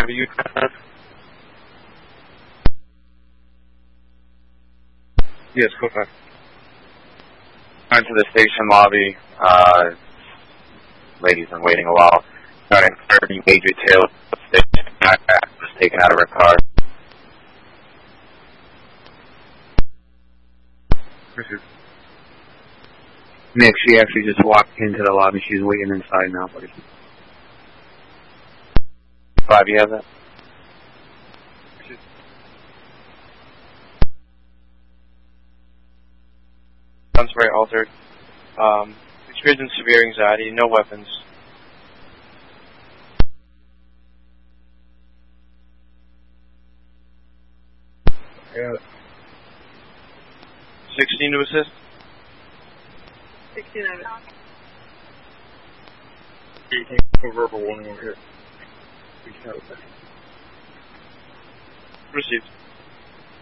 whenever you have. Yes, go ahead. Went to the station lobby. Lady's been waiting a while. Got in 30 Major Taylor station. Backpack was taken out of her car. Nick, she actually just walked into the lobby. She's waiting inside now, buddy. 5, you have that? Sounds very altered. Experiencing severe anxiety, no weapons. Yeah. 16 to assist. 16 of it. 18 for verbal warning over here. Received.